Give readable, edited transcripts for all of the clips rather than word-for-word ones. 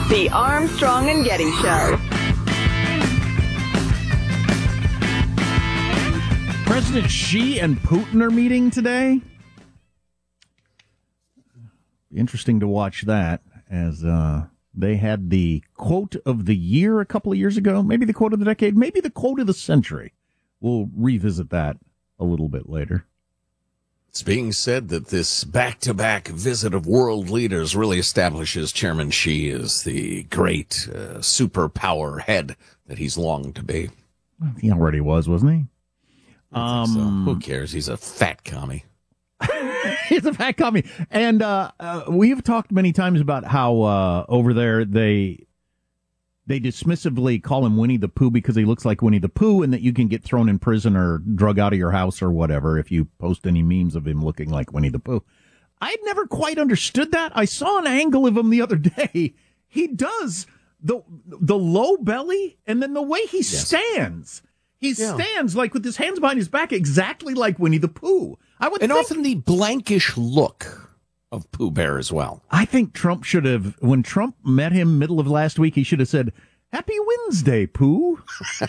The Armstrong and Getty Show. President Xi and Putin are meeting today. Interesting to watch that, as they had the quote of the year a couple of years ago, maybe the quote of the decade, maybe the quote of the century. We'll revisit that a little bit later. It's being said that this back-to-back visit of world leaders really establishes Chairman Xi as the great superpower head that he's longed to be. He already was, wasn't he? So. Who cares? He's a fat commie. He's a fat commie. And we've talked many times about how over there they dismissively call him Winnie the Pooh because he looks like Winnie the Pooh, and that you can get thrown in prison or drug out of your house or whatever if you post any memes of him looking like Winnie the Pooh. I'd never quite understood that. I saw an angle of him the other day. He does the low belly, and then the way he stands. He stands like with his hands behind his back, exactly like Winnie the Pooh. Often the blankish look of Pooh Bear as well. I think Trump should have, when Trump met him middle of last week, he should have said, "Happy Wednesday, Pooh."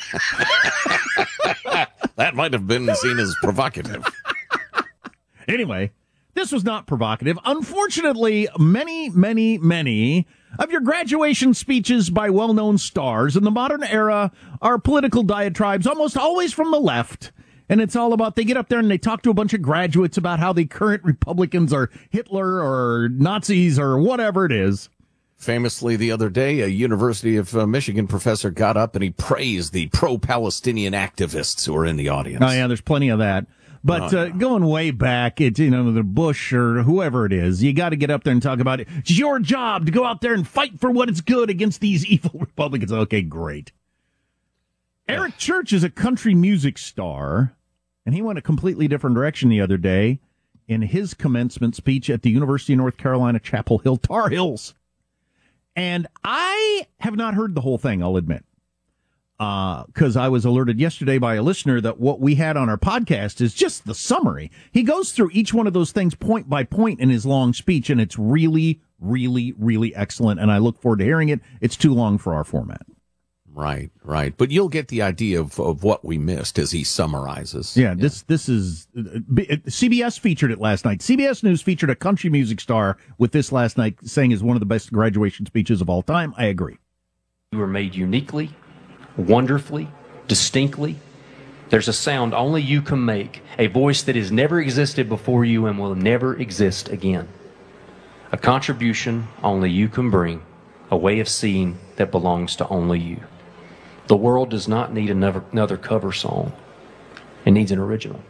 That might have been seen as provocative. Anyway, this was not provocative. Unfortunately, many of your graduation speeches by well-known stars in the modern era are political diatribes, almost always from the left. And it's all about, they get up there and they talk to a bunch of graduates about how the current Republicans are Hitler or Nazis or whatever it is. Famously, the other day, a University of Michigan professor got up and he praised the pro-Palestinian activists who were in the audience. Oh, yeah, there's plenty of that. But going way back, it's, the Bush or whoever it is, you got to get up there and talk about it. It's your job to go out there and fight for what is good against these evil Republicans. Okay, great. Eric Church is a country music star, and he went a completely different direction the other day in his commencement speech at the University of North Carolina, Chapel Hill Tar Heels. And I have not heard the whole thing, I'll admit. Because I was alerted yesterday by a listener that what we had on our podcast is just the summary. He goes through each one of those things point by point in his long speech, and it's really, really, really excellent, and I look forward to hearing it. It's too long for our format. Right. But you'll get the idea of what we missed as he summarizes. Yeah, this is... CBS featured it last night. CBS News featured a country music star with this last night, saying is one of the best graduation speeches of all time. I agree. You were made uniquely, wonderfully, distinctly. There's a sound only you can make, a voice that has never existed before you and will never exist again. A contribution only you can bring, a way of seeing that belongs to only you. The world does not need another cover song. It needs an original.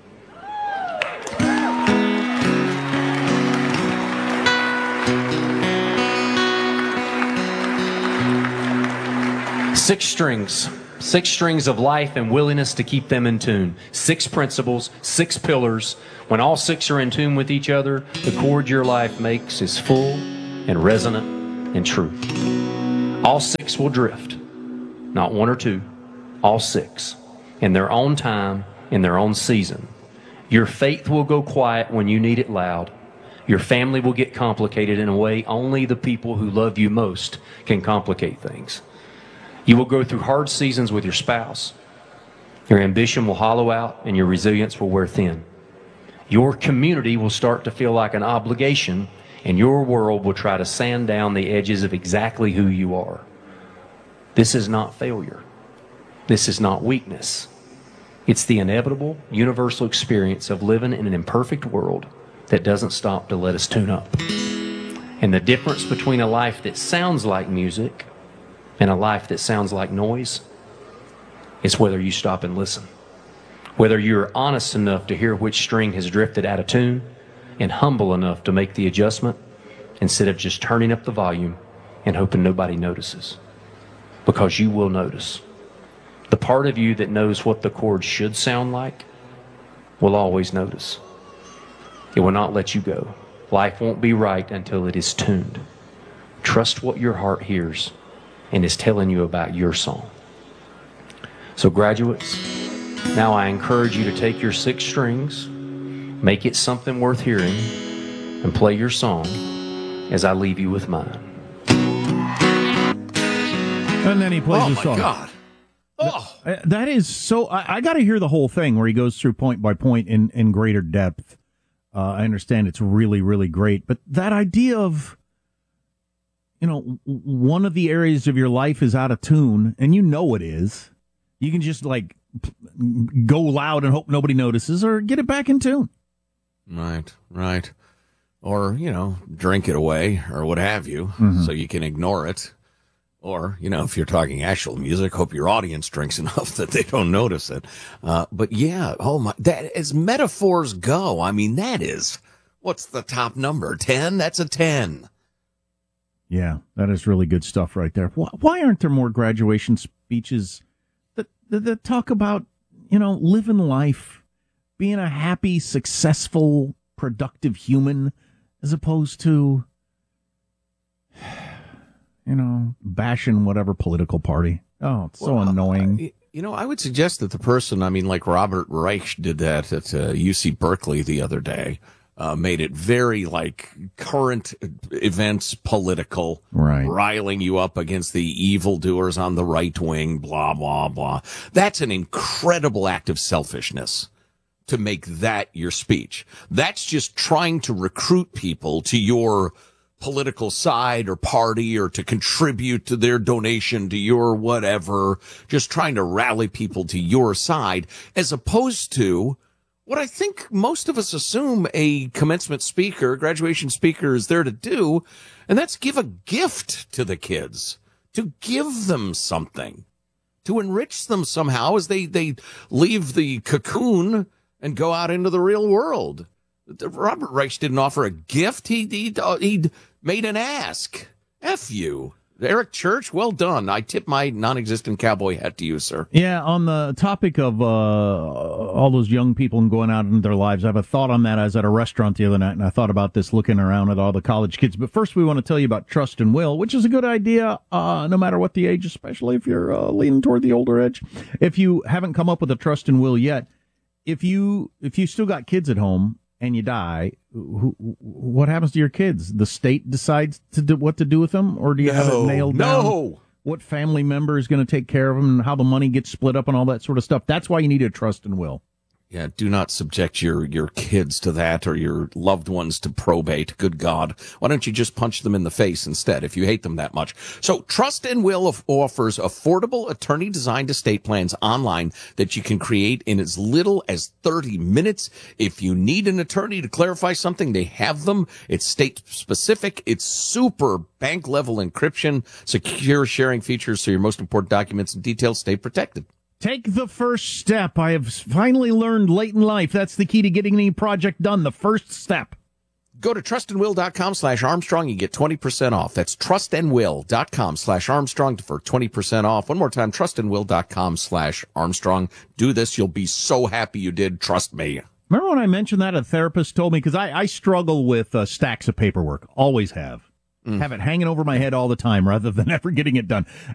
Six strings of life and willingness to keep them in tune. 6 principles, 6 pillars. When all 6 are in tune with each other, the chord your life makes is full and resonant and true. All 6 will drift, not 1 or 2, all 6, in their own time, in their own season. Your faith will go quiet when you need it loud. Your family will get complicated in a way only the people who love you most can complicate things. You will go through hard seasons with your spouse. Your ambition will hollow out and your resilience will wear thin. Your community will start to feel like an obligation, and your world will try to sand down the edges of exactly who you are. This is not failure. This is not weakness. It's the inevitable, universal experience of living in an imperfect world that doesn't stop to let us tune up. And the difference between a life that sounds like music and a life that sounds like noise is whether you stop and listen. Whether you're honest enough to hear which string has drifted out of tune and humble enough to make the adjustment instead of just turning up the volume and hoping nobody notices. Because you will notice. The part of you that knows what the chord should sound like will always notice. It will not let you go. Life won't be right until it is tuned. Trust what your heart hears and is telling you about your song. So graduates, now I encourage you to take your 6 strings, make it something worth hearing, and play your song as I leave you with mine. And then he plays Oh, a my song. God. Oh, That is so. I got to hear the whole thing where he goes through point by point in greater depth. I understand it's really, really great. But that idea of, one of the areas of your life is out of tune, and it is. You can just, go loud and hope nobody notices, or get it back in tune. right. Or, drink it away or what have you, so you can ignore it. Or, if you're talking actual music, hope your audience drinks enough that they don't notice it. But yeah, that as metaphors go, I mean, what's the top number? 10? That's a 10. Yeah, that is really good stuff right there. Why aren't there more graduation speeches that talk about, living life, being a happy, successful, productive human, as opposed to, bashing whatever political party? Oh, it's so annoying. I would suggest that the person, like Robert Reich did that at UC Berkeley the other day, made it very current events political, right? Riling you up against the evildoers on the right wing, blah, blah, blah. That's an incredible act of selfishness to make that your speech. That's just trying to recruit people to your political side or party, or to contribute to their donation to your whatever, just trying to rally people to your side, as opposed to what I think most of us assume a commencement speaker, graduation speaker is there to do, and that's give a gift to the kids, to give them something, to enrich them somehow as they leave the cocoon and go out into the real world. Robert Reich didn't offer a gift. He made an ask. F you. Eric Church, well done. I tip my non-existent cowboy hat to you, sir. Yeah, on the topic of all those young people and going out into their lives, I have a thought on that. I was at a restaurant the other night, and I thought about this looking around at all the college kids. But first, we want to tell you about Trust and Will, which is a good idea, no matter what the age, especially if you're leaning toward the older edge. If you haven't come up with a Trust and Will yet, if you still got kids at home and you die, what happens to your kids? The state decides what to do with them, or do you have it nailed down? No. What family member is going to take care of them, and how the money gets split up and all that sort of stuff? That's why you need a Trust and Will. Yeah, do not subject your kids to that, or your loved ones to probate. Good God. Why don't you just punch them in the face instead if you hate them that much? So Trust and Will offers affordable attorney-designed estate plans online that you can create in as little as 30 minutes. If you need an attorney to clarify something, they have them. It's state-specific. It's super bank-level encryption, secure sharing features, so your most important documents and details stay protected. Take the first step. I have finally learned late in life that's the key to getting any project done, the first step. Go to trustandwill.com/Armstrong. You get 20% off. That's trustandwill.com/Armstrong for 20% off. One more time, trustandwill.com/Armstrong. Do this. You'll be so happy you did. Trust me. Remember when I mentioned that a therapist told me, because I struggle with stacks of paperwork, always have. Have it hanging over my head all the time rather than ever getting it done.